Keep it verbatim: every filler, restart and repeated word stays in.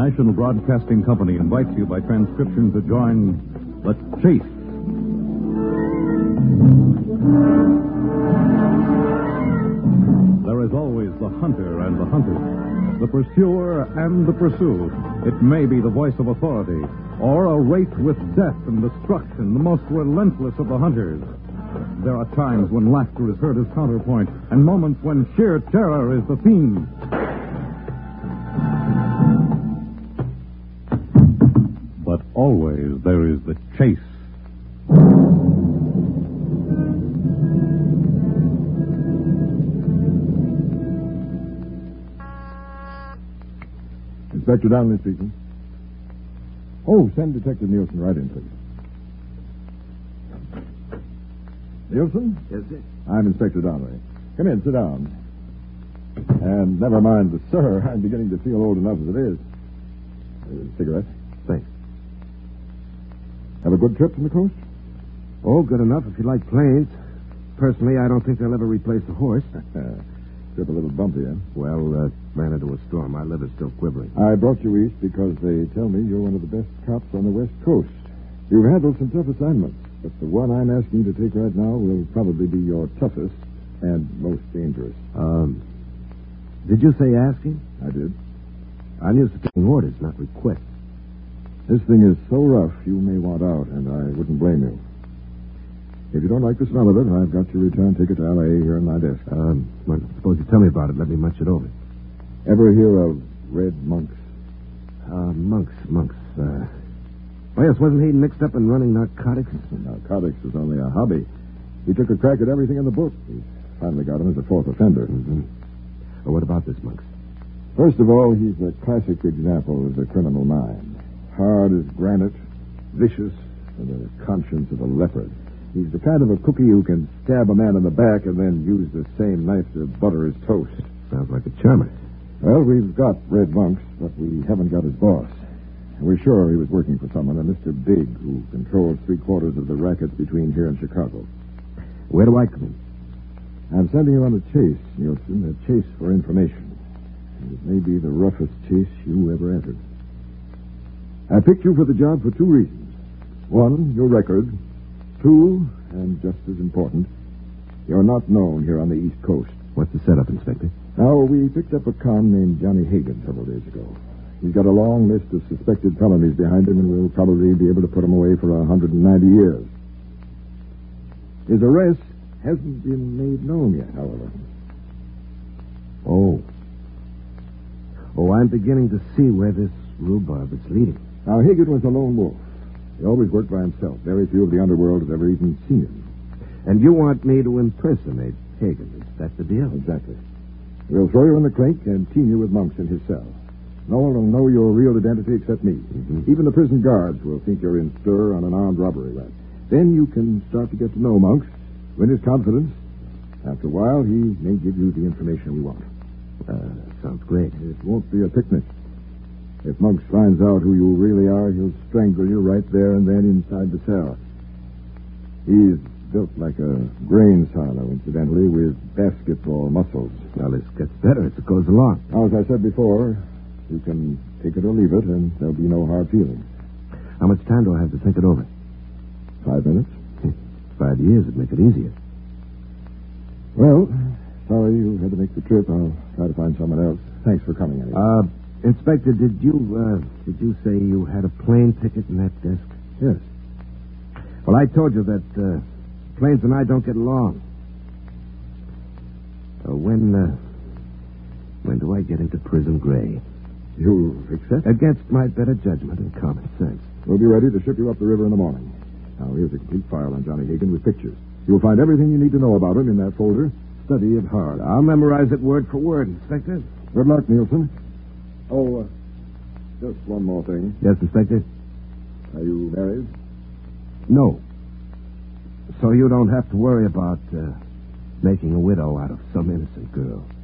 National Broadcasting Company invites you by transcription to join The Chase. There is always the hunter and the hunted, the pursuer and the pursued. It may be the voice of authority, or a race with death and destruction, the most relentless of the hunters. There are times when laughter is heard as counterpoint, and moments when sheer terror is the theme. But always there is the chase. Inspector Donnelly speaking. Oh, send Detective Nielsen right in, please. Nielsen? Yes, sir. I'm Inspector Donnelly. Come in, sit down. And never mind the sir. I'm beginning to feel old enough as it is. Uh, cigarette? Thanks. Have a good trip from the coast? Oh, good enough if you like planes. Personally, I don't think they'll ever replace the horse. Trip a little bumpy, eh? Well, uh, ran into a storm. My liver's still quivering. I brought you east because they tell me you're one of the best cops on the West Coast. You've handled some tough assignments, but the one I'm asking you to take right now will probably be your toughest and most dangerous. Um, did you say asking? I did. I'm used to taking orders, not requests. This thing is so rough, you may want out, and I wouldn't blame you. If you don't like the smell of it, I've got your return ticket to L A here in my desk. Um, well, suppose you tell me about it. Let me munch it over. Ever hear of Red Monks? Uh, monks, monks. Uh, oh, yes, wasn't he mixed up in running narcotics? Narcotics is only a hobby. He took a crack at everything in the book. We finally got him as a fourth offender. Mm-hmm. Well, what about this, Monks? First of all, he's a classic example of the criminal mind. Hard as granite, vicious, and the conscience of a leopard. He's the kind of a cookie who can stab a man in the back and then use the same knife to butter his toast. Sounds like a charmer. Well, we've got Red Monks, but we haven't got his boss. We're sure he was working for someone, a Mister Big, who controls three-quarters of the rackets between here and Chicago. Where do I come in? I'm sending you on a chase, Nielsen, a chase for information. And it may be the roughest chase you ever entered. I picked you for the job for two reasons. One, your record. Two, and just as important, you're not known here on the East Coast. What's the setup, Inspector? Now, we picked up a con named Johnny Hagan several days ago. He's got a long list of suspected felonies behind him, and we'll probably be able to put him away for one hundred ninety years. His arrest hasn't been made known yet, however. Oh. Oh, I'm beginning to see where this rhubarb is leading. Now, Hagan was a lone wolf. He always worked by himself. Very few of the underworld have ever even seen him. And you want me to impersonate Hagan? Is that the deal? Exactly. We'll throw you in the clink and team you with Monks in his cell. No one will know your real identity except me. Mm-hmm. Even the prison guards will think you're in stir on an armed robbery rap. Then you can start to get to know Monks, win his confidence. After a while, he may give you the information we want. Uh, sounds great. It won't be a picnic. If Monks finds out who you really are, he'll strangle you right there and then inside the cell. He's built like a grain silo, incidentally, with basketball muscles. Well, this gets better as it goes along. Now, as I said before, you can take it or leave it, and there'll be no hard feelings. How much time do I have to think it over? Five minutes? Five years would make it easier. Well, sorry you had to make the trip. I'll try to find someone else. Thanks for coming, anyway. Uh, Inspector, did you, uh, did you say you had a plane ticket in that desk? Yes. Well, I told you that, uh, planes and I don't get along. Uh, when, uh, when do I get into prison gray? You accept? Against my better judgment and common sense. We'll be ready to ship you up the river in the morning. Now, here's a complete file on Johnny Hagan with pictures. You'll find everything you need to know about him in that folder. Study it hard. I'll memorize it word for word, Inspector. Good luck, Nielsen. Oh, uh, just one more thing. Yes, Inspector? Are you married? No. So you don't have to worry about uh, making a widow out of some innocent girl.